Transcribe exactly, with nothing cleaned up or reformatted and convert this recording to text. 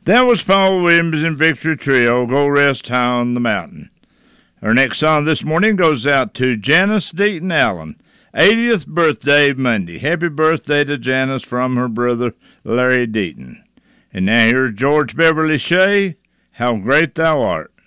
That was Paul Williams and Victory Trio, Go Rest High on the Mountain. Our next song this morning goes out to Janice Deaton Allen, eightieth birthday Monday. Happy birthday to Janice from her brother Larry Deaton. And now here's George Beverly Shea, How Great Thou Art.